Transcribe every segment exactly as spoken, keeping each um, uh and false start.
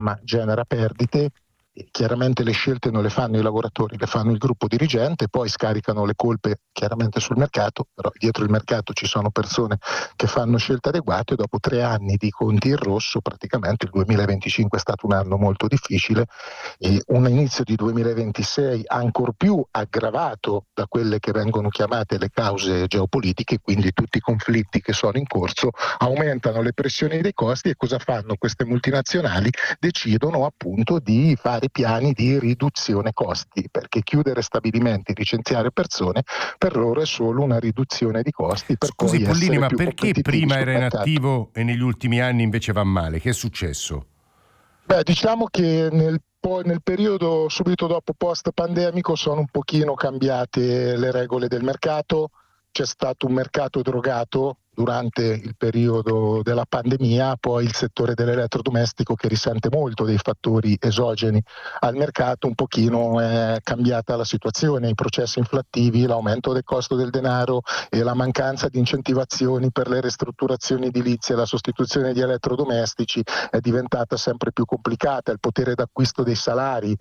ma genera perdite. E chiaramente le scelte non le fanno i lavoratori, le fanno il gruppo dirigente, poi scaricano le colpe chiaramente sul mercato, però dietro il mercato ci sono persone che fanno scelte adeguate e dopo tre anni di conti in rosso praticamente il duemilaventicinque è stato un anno molto difficile e un inizio di duemilaventisei ancor più aggravato da quelle che vengono chiamate le cause geopolitiche, quindi tutti i conflitti che sono in corso aumentano le pressioni dei costi e cosa fanno queste multinazionali? Decidono appunto di fare piani di riduzione costi, perché chiudere stabilimenti, licenziare persone per loro è solo una riduzione di costi per Scusi poi Pollini, essere ma più perché competitivi prima sul era in mercato. attivo e negli ultimi anni invece va male? Che è successo? Beh, diciamo che nel, poi nel periodo subito dopo post pandemico sono un pochino cambiate le regole del mercato, c'è stato un mercato drogato durante il periodo della pandemia, poi il settore dell'elettrodomestico che risente molto dei fattori esogeni al mercato, un pochino è cambiata la situazione, i processi inflattivi, l'aumento del costo del denaro e la mancanza di incentivazioni per le ristrutturazioni edilizie, la sostituzione di elettrodomestici è diventata sempre più complicata, il potere d'acquisto dei salari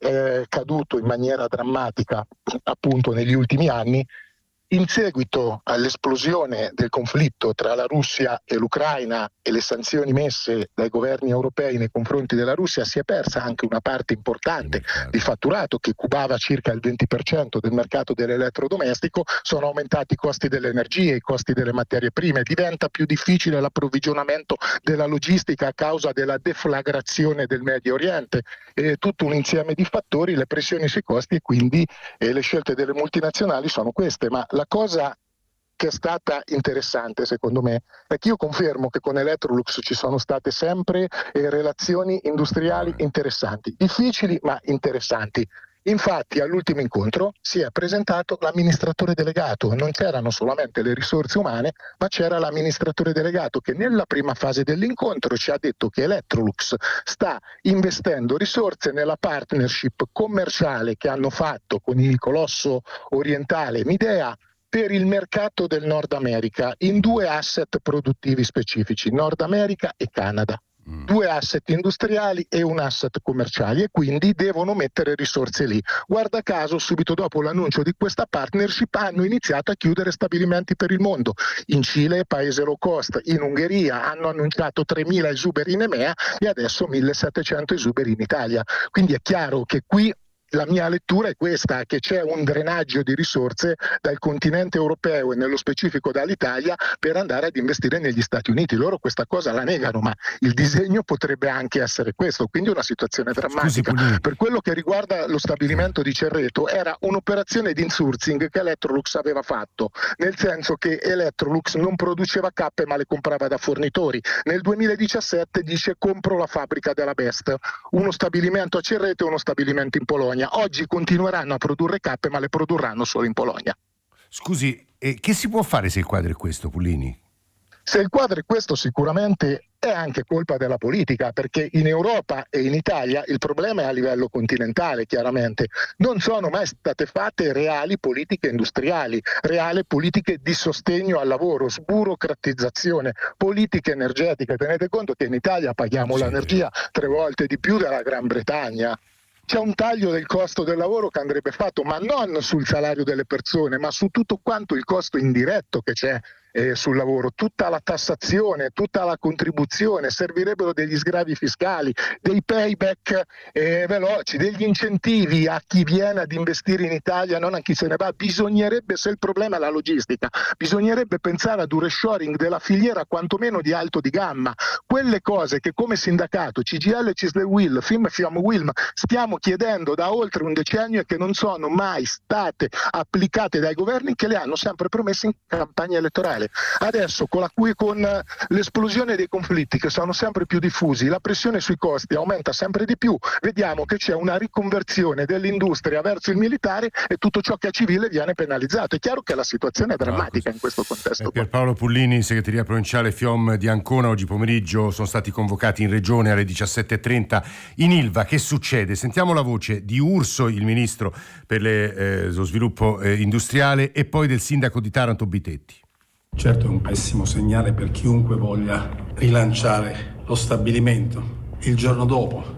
è caduto in maniera drammatica appunto negli ultimi anni. In seguito all'esplosione del conflitto tra la Russia e l'Ucraina e le sanzioni messe dai governi europei nei confronti della Russia si è persa anche una parte importante di fatturato che cubava circa il venti per cento del mercato dell'elettrodomestico, sono aumentati i costi delle energie, i costi delle materie prime, diventa più difficile l'approvvigionamento della logistica a causa della deflagrazione del Medio Oriente, e tutto un insieme di fattori, le pressioni sui costi e quindi eh, le scelte delle multinazionali sono queste, ma la cosa che è stata interessante secondo me è che io confermo che con Electrolux ci sono state sempre eh, relazioni industriali interessanti, difficili ma interessanti. Infatti all'ultimo incontro si è presentato l'amministratore delegato, non c'erano solamente le risorse umane, ma c'era l'amministratore delegato che nella prima fase dell'incontro ci ha detto che Electrolux sta investendo risorse nella partnership commerciale che hanno fatto con il colosso orientale Midea per il mercato del Nord America in due asset produttivi specifici, Nord America e Canada. Due asset industriali e un asset commerciali e quindi devono mettere risorse lì. Guarda caso, subito dopo l'annuncio di questa partnership hanno iniziato a chiudere stabilimenti per il mondo. In Cile, paese low cost, in Ungheria hanno annunciato tremila esuberi in EMEA e adesso millesettecento esuberi in Italia. Quindi è chiaro che qui la mia lettura è questa, che c'è un drenaggio di risorse dal continente europeo e nello specifico dall'Italia per andare ad investire negli Stati Uniti. Loro questa cosa la negano, ma il disegno potrebbe anche essere questo, quindi una situazione drammatica. Scusi, per quello che riguarda lo stabilimento di Cerreto, era un'operazione di insourcing che Electrolux aveva fatto, nel senso che Electrolux non produceva cappe ma le comprava da fornitori. Nel duemiladiciassette dice compro la fabbrica della Best, uno stabilimento a Cerreto e uno stabilimento in Polonia. Oggi continueranno a produrre cappe ma le produrranno solo in Polonia. Scusi, eh, che si può fare se il quadro è questo, Pullini? Se il quadro è questo sicuramente è anche colpa della politica, perché in Europa e in Italia il problema è a livello continentale, chiaramente. Non sono mai state fatte reali politiche industriali, reali politiche di sostegno al lavoro, sburocratizzazione, politiche energetiche. Tenete conto che in Italia paghiamo Sì. l'energia tre volte di più della Gran Bretagna. C'è un taglio del costo del lavoro che andrebbe fatto, ma non sul salario delle persone, ma su tutto quanto il costo indiretto che c'è eh, sul lavoro, tutta la tassazione, tutta la contribuzione, servirebbero degli sgravi fiscali, dei payback eh, veloci, degli incentivi a chi viene ad investire in Italia, non a chi se ne va. Bisognerebbe, se il problema è la logistica, bisognerebbe pensare ad un reshoring della filiera quantomeno di alto di gamma, quelle cose che come sindacato C G I L, Cisle Will, Film Fiam Wilm stiamo chiedendo da oltre un decennio e che non sono mai state applicate dai governi che le hanno sempre promesse in campagna elettorale. Adesso con, la cui, con l'esplosione dei conflitti che sono sempre più diffusi, la pressione sui costi aumenta sempre di più, vediamo che c'è una riconversione dell'industria verso il militare e tutto ciò che è civile viene penalizzato. È chiaro che la situazione è drammatica in questo contesto. Eh, Pierpaolo Pullini, segreteria provinciale FIOM di Ancona, oggi pomeriggio sono stati convocati in regione alle diciassette e trenta in Ilva. Che succede? Sentiamo la voce di Urso, il ministro per le, eh, lo sviluppo eh, industriale, e poi del sindaco di Taranto Bitetti. Certo è un pessimo segnale per chiunque voglia rilanciare lo stabilimento. Il giorno dopo